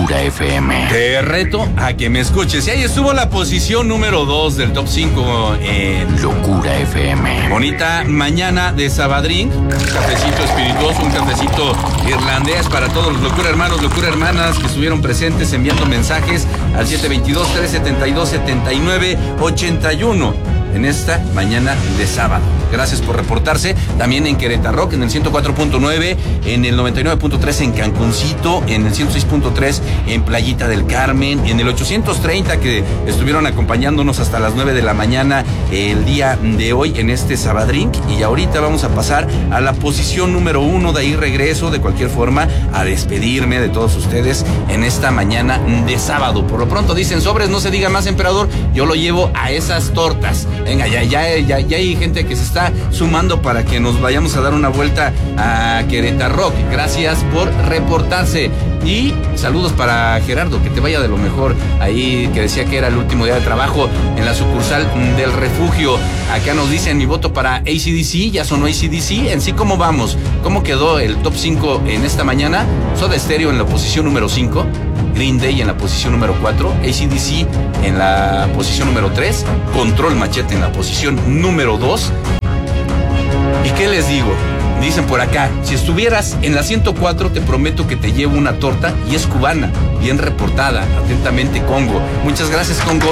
Locura FM. Te reto a que me escuches. Y ahí estuvo la posición número 2 del top 5 en Locura FM. bonita mañana de Sabadrín. Un cafecito espirituoso, un cafecito irlandés para todos los locura hermanos, locura hermanas que estuvieron presentes enviando mensajes al 722-372-7981 en esta mañana de sábado. Gracias por reportarse. También en Querétaro, en el 104.9, en el 99.3 en Cancuncito, en el 106.3 en Playita del Carmen, en el 830 que estuvieron acompañándonos hasta las 9 de la mañana el día de hoy en este Sabadrín. Y ahorita vamos a pasar a la posición número 1. De ahí regreso de cualquier forma a despedirme de todos ustedes en esta mañana de sábado. Por lo pronto dicen sobres, no se diga más, emperador. Yo lo llevo a esas tortas. Venga, ya hay gente que se está sumando para que nos vayamos a dar una vuelta a Querétaro. Gracias por reportarse. Y saludos para Gerardo, que te vaya de lo mejor. Ahí que decía que era el último día de trabajo en la sucursal del refugio. Acá nos dicen mi voto para AC/DC. Ya sonó AC/DC. En sí, ¿cómo vamos? ¿Cómo quedó el top 5 en esta mañana? Soda Stereo en la posición número 5. Green Day en la posición número 4, AC/DC en la posición número 3, Control Machete en la posición número 2. ¿Y qué les digo? Dicen por acá, si estuvieras en la 104, te prometo que te llevo una torta y es cubana, bien reportada. Atentamente, Congo. Muchas gracias, Congo.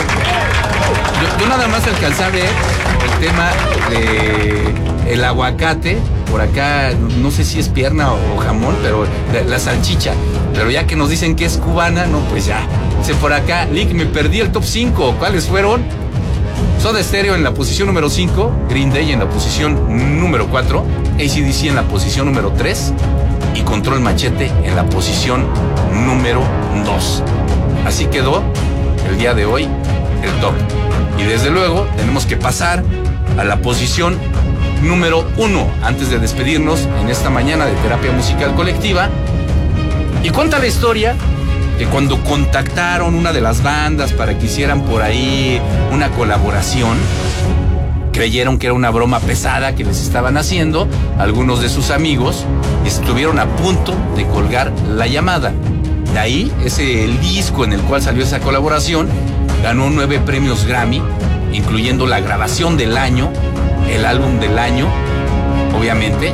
Yo nada más alcancé a ver el tema de el aguacate. Por acá, no sé si es pierna o jamón, pero la salchicha. Pero ya que nos dicen que es cubana, no, pues ya. Dice por acá, Lick, me perdí el top 5. ¿Cuáles fueron? Soda Stereo en la posición número 5, Green Day en la posición número 4, AC/DC en la posición número 3 y Control Machete en la posición número 2. Así quedó el día de hoy el top. Y desde luego tenemos que pasar a la posición número 1 antes de despedirnos en esta mañana de terapia musical colectiva. Y cuenta la historia que cuando contactaron una de las bandas para que hicieran por ahí una colaboración, creyeron que era una broma pesada que les estaban haciendo algunos de sus amigos y estuvieron a punto de colgar la llamada. De ahí, el disco en el cual salió esa colaboración ganó 9 premios Grammy, incluyendo la grabación del año, el álbum del año, obviamente,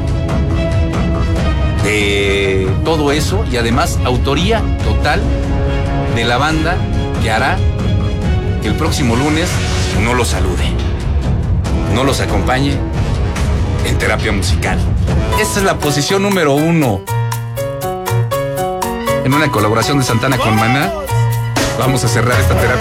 de todo eso, y además autoría total de la banda que hará que el próximo lunes no los salude, no los acompañe en terapia musical. Esta es la posición número 1 en una colaboración de Santana con Maná. Vamos a cerrar esta terapia.